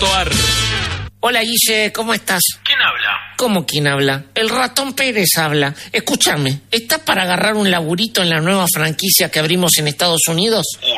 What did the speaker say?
Hola, Guille, ¿cómo estás? ¿Quién habla? ¿Cómo quién habla? El Ratón Pérez habla. Escúchame, ¿estás para agarrar un laburito en la nueva franquicia que abrimos en Estados Unidos?